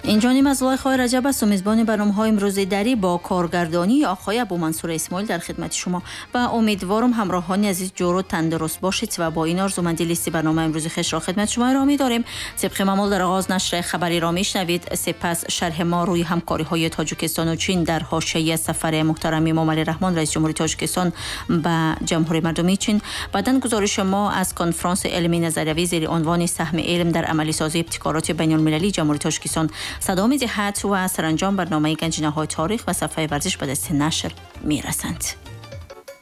اینجا نیم از زلایخای رجب است و میزبان برنامه‌های امروز دری با کارگردانی آقای ابومنصور اسماعیل در خدمت شما و امیدوارم همراهان عزیز جور و تندرست باشید و با این آرزو من لیست برنامه امروز خش را خدمت شما ارائه می‌داریم. طبق معمول در آغاز نشر خبری را میشنوید، سپس شرح ما روی همکاری‌های تاجیکستان و چین در حاشیه سفر محترم امام علی رحمان رئیس جمهوری تاجیکستان به جمهوری مردمی چین، بعداً گزارش ما از کنفرانس علمی نظریوی زیر عنوان سهم علم در عملی سازی ابتکارات بین‌المللی جمهوری تاجیکستان صدا می‌دهد و سرانجام برنامه گنجینه‌های تاریخ و صفحه ورزش به دست نشر می‌رسند.